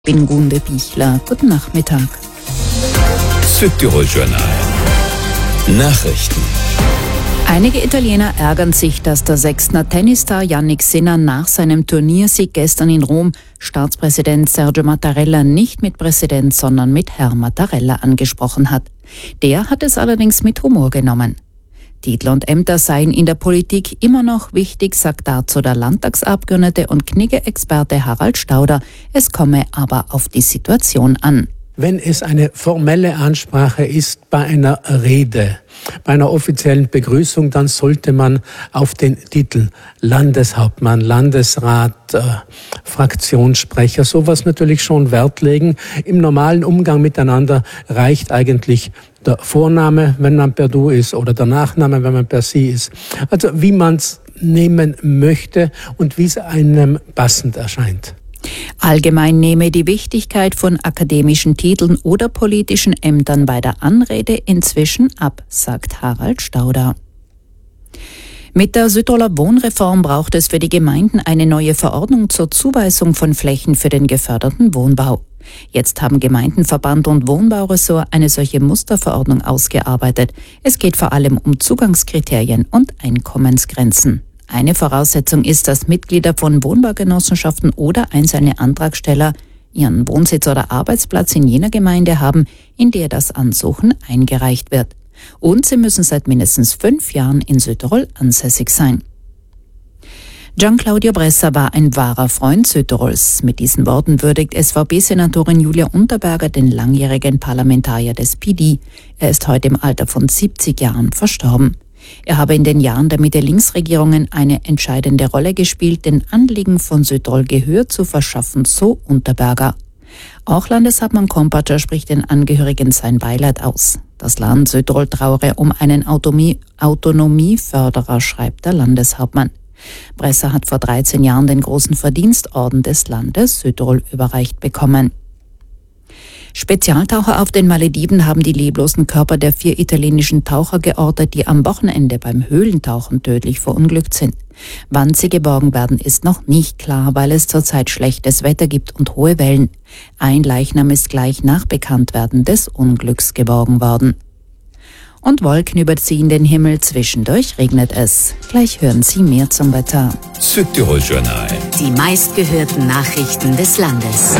Bin Gunde Bichler. Guten Nachmittag. Südtirol-Journal. Nachrichten. Einige Italiener ärgern sich, dass der Sechsner Tennisstar Jannik Sinner nach seinem Turniersieg gestern in Rom Staatspräsident Sergio Mattarella nicht mit Präsident, sondern mit Herr Mattarella angesprochen hat. Der hat es allerdings mit Humor genommen. Titel und Ämter seien in der Politik immer noch wichtig, sagt dazu der Landtagsabgeordnete und Knigge-Experte Harald Stauder. Es komme aber auf die Situation an. Wenn es eine formelle Ansprache ist bei einer Rede, bei einer offiziellen Begrüßung, dann sollte man auf den Titel Landeshauptmann, Landesrat, Fraktionssprecher, sowas natürlich schon Wert legen. Im normalen Umgang miteinander reicht eigentlich der Vorname, wenn man per Du ist, oder der Nachname, wenn man per Sie ist. Also wie man es nehmen möchte und wie es einem passend erscheint. Allgemein nehme die Wichtigkeit von akademischen Titeln oder politischen Ämtern bei der Anrede inzwischen ab, sagt Harald Stauder. Mit der Südtiroler Wohnreform braucht es für die Gemeinden eine neue Verordnung zur Zuweisung von Flächen für den geförderten Wohnbau. Jetzt haben Gemeindenverband und Wohnbauressort eine solche Musterverordnung ausgearbeitet. Es geht vor allem um Zugangskriterien und Einkommensgrenzen. Eine Voraussetzung ist, dass Mitglieder von Wohnbaugenossenschaften oder einzelne Antragsteller ihren Wohnsitz oder Arbeitsplatz in jener Gemeinde haben, in der das Ansuchen eingereicht wird. Und sie müssen seit mindestens 5 Jahren in Südtirol ansässig sein. Gian Claudio Bressa war ein wahrer Freund Südtirols. Mit diesen Worten würdigt SVP-Senatorin Julia Unterberger den langjährigen Parlamentarier des PD. Er ist heute im Alter von 70 Jahren verstorben. Er habe in den Jahren der Mitte-Links-Regierungen eine entscheidende Rolle gespielt, den Anliegen von Südtirol Gehör zu verschaffen, so Unterberger. Auch Landeshauptmann Kompatscher spricht den Angehörigen sein Beileid aus. Das Land Südtirol trauere um einen Autonomieförderer, schreibt der Landeshauptmann. Bressa hat vor 13 Jahren den großen Verdienstorden des Landes Südtirol überreicht bekommen. Spezialtaucher auf den Malediven haben die leblosen Körper der 4 italienischen Taucher geortet, die am Wochenende beim Höhlentauchen tödlich verunglückt sind. Wann sie geborgen werden, ist noch nicht klar, weil es zurzeit schlechtes Wetter gibt und hohe Wellen. Ein Leichnam ist gleich nach Bekanntwerden des Unglücks geborgen worden. Und Wolken überziehen den Himmel, zwischendurch regnet es. Gleich hören Sie mehr zum Wetter. Südtirol-Journal. Die meistgehörten Nachrichten des Landes.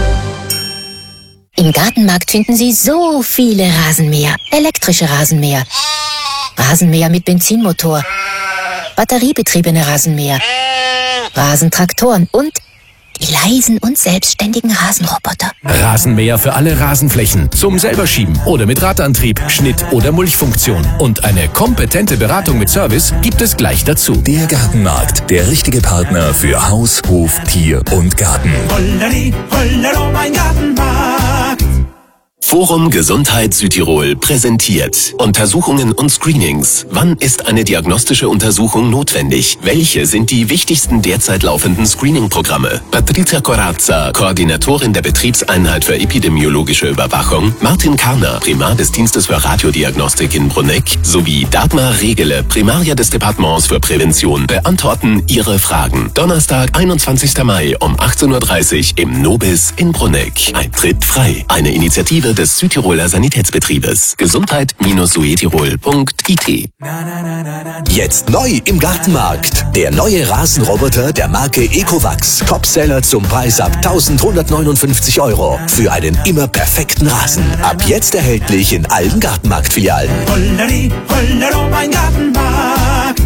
Im Gartenmarkt finden Sie so viele Rasenmäher, elektrische Rasenmäher, Rasenmäher mit Benzinmotor, batteriebetriebene Rasenmäher, Rasentraktoren und die leisen und selbstständigen Rasenroboter. Rasenmäher für alle Rasenflächen, zum selberschieben oder mit Radantrieb, Schnitt- oder Mulchfunktion. Und eine kompetente Beratung mit Service gibt es gleich dazu. Der Gartenmarkt, der richtige Partner für Haus, Hof, Tier und Garten. Holleri, Hollero, mein Gartenmarkt. Forum Gesundheit Südtirol präsentiert Untersuchungen und Screenings. Wann ist eine diagnostische Untersuchung notwendig? Welche sind die wichtigsten derzeit laufenden Screening-Programme? Patrizia Corazza, Koordinatorin der Betriebseinheit für epidemiologische Überwachung, Martin Karner, Primar des Dienstes für Radiodiagnostik in Bruneck, sowie Dagmar Regele, Primaria des Departements für Prävention, beantworten Ihre Fragen. Donnerstag, 21. Mai um 18.30 Uhr im Nobis in Bruneck. Eintritt frei. Eine Initiative des Südtiroler Sanitätsbetriebes. Gesundheit-suetirol.it. Jetzt neu im Gartenmarkt. Der neue Rasenroboter der Marke Ecovacs. Topseller zum Preis ab 1.159 €. Für einen immer perfekten Rasen. Ab jetzt erhältlich in allen Gartenmarktfilialen. Holleri, Hollero, mein Gartenmarkt.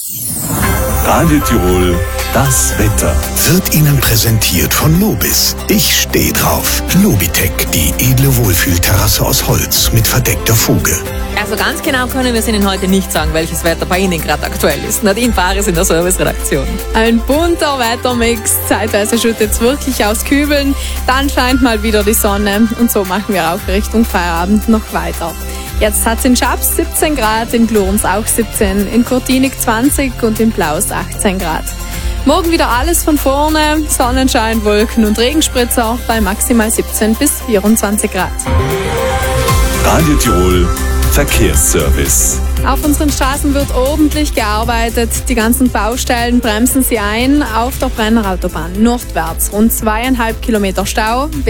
Radio Tirol, das Wetter. Wird Ihnen präsentiert von Lobis. Ich stehe drauf. Lobitech, die edle Wohlfühlterrasse aus Holz mit verdeckter Fuge. Also ganz genau können wir es Ihnen heute nicht sagen, welches Wetter bei Ihnen gerade aktuell ist. Nadine Fares in der Serviceredaktion. Ein bunter Wettermix. Zeitweise schüttet es wirklich aus Kübeln. Dann scheint mal wieder die Sonne. Und so machen wir auch Richtung Feierabend noch weiter. Jetzt hat es in Schaps 17 Grad, in Glurns auch 17, in Kurtinik 20 und in Plaus 18 Grad. Morgen wieder alles von vorne, Sonnenschein, Wolken und Regenspritzer bei maximal 17 bis 24 Grad. Radio Tirol, Verkehrsservice. Auf unseren Straßen wird ordentlich gearbeitet. Die ganzen Baustellen bremsen sie ein. Auf der Brennerautobahn nordwärts rund 2,5 Kilometer Stau.